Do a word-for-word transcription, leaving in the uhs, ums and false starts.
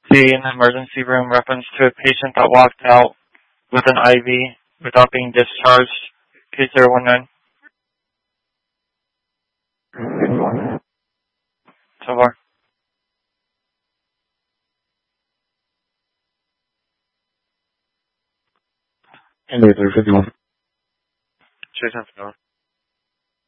see in the emergency room reference to a patient that walked out with an I V without being discharged. Case zero one nine. So far. And three fifty-one. Jason Fidel.